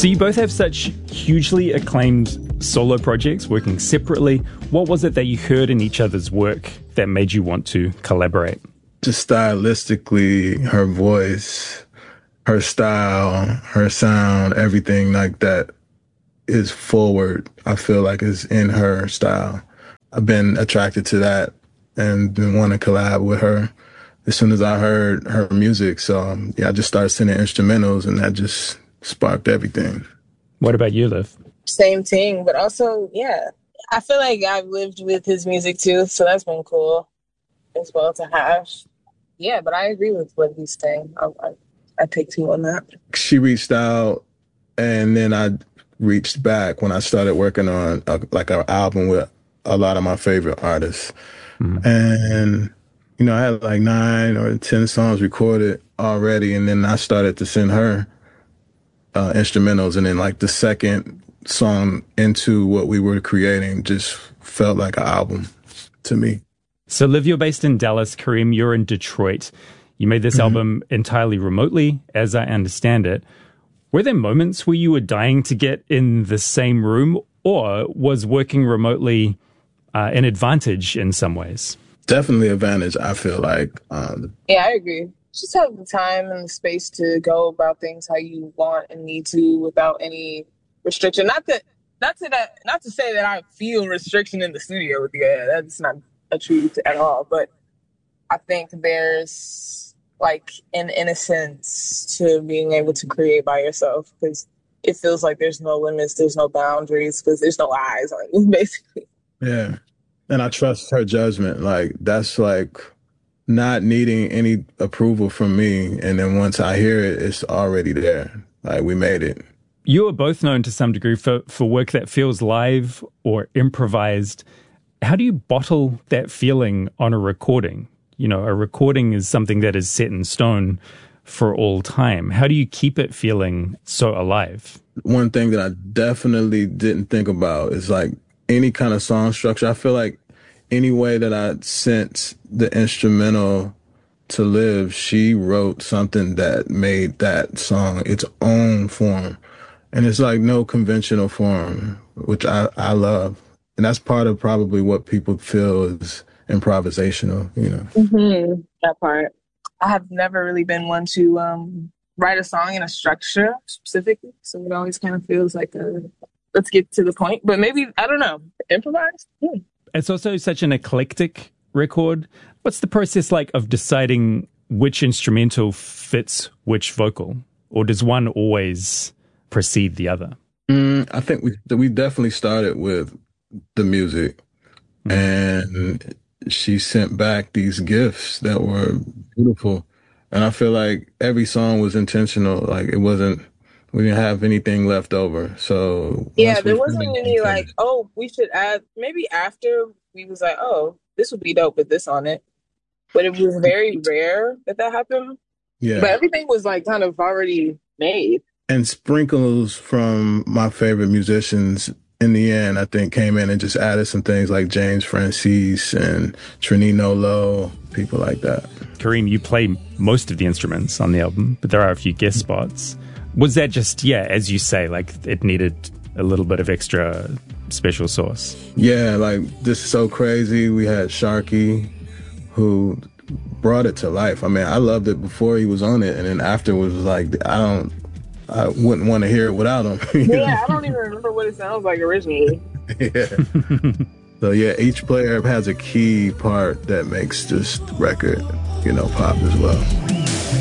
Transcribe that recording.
So you both have such hugely acclaimed solo projects working separately. What was it that you heard in each other's work that made you want to collaborate? Just stylistically, her voice, her style, her sound, everything like that is forward. I feel like is in her style. I've been attracted to that and been wanting to collab with her as soon as I heard her music. So yeah, I just started sending instrumentals and that just sparked everything. What about you, Liv? Same thing, but also, yeah, I feel like I've lived with his music too, so that's been cool as well to have. Yeah, but I agree with what he's saying. I take two on that. She reached out, and then I reached back when I started working on an album with a lot of my favorite artists. Mm-hmm. And, you know, I had like 9 or 10 songs recorded already, and then I started to send her instrumentals, and then like the second song into what we were creating just felt like an album to me. So Liv, you're based in Dallas. Kareem, you're in Detroit. You made this album entirely remotely, as I understand it. Were there moments where you were dying to get in the same room, or was working remotely an advantage in some ways? Definitely advantage, I feel like. Yeah, I agree. Just have the time and the space to go about things how you want and need to without any restriction. Not to say that I feel restriction in the studio with you. That's not a truth at all. But I think there's like an innocence to being able to create by yourself, because it feels like there's no limits, there's no boundaries, because there's no eyes on you, basically. Yeah. And I trust her judgment. Like, that's like not needing any approval from me. And then once I hear it, it's already there. Like, we made it. You are both known to some degree for work that feels live or improvised. How do you bottle that feeling on a recording? You know, a recording is something that is set in stone for all time. How do you keep it feeling so alive? One thing that I definitely didn't think about is like any kind of song structure. I feel like any way that I sent the instrumental to Liv, she wrote something that made that song its own form. And it's like no conventional form, which I love. And that's part of probably what people feel is improvisational, you know. Mm-hmm. That part. I have never really been one to write a song in a structure specifically. So it always kind of feels like let's get to the point. But maybe, I don't know, improvise? It's also such an eclectic record. What's the process like of deciding which instrumental fits which vocal? Or does one always precede the other? I think we definitely started with the music. And she sent back these gifts that were beautiful. And I feel like every song was intentional. Like, it wasn't, we didn't have anything left over. So yeah, there wasn't any like, oh, we should add, maybe after we was like, oh, this would be dope with this on it. But it was very rare that happened. Yeah. But everything was like kind of already made. And sprinkles from my favorite musicians in the end, I think, came in and just added some things like James Francis and Trini Nolo, people like that. Kareem, you play most of the instruments on the album, but there are a few guest spots. Was that just, as you say, like it needed a little bit of extra special sauce? Yeah, like This Is So Crazy. We had Sharky, who brought it to life. I mean, I loved it before he was on it, and then afterwards was like, I wouldn't want to hear it without him. Yeah, I don't even remember what it sounds like originally. Yeah. So yeah, each player has a key part that makes this record, pop as well.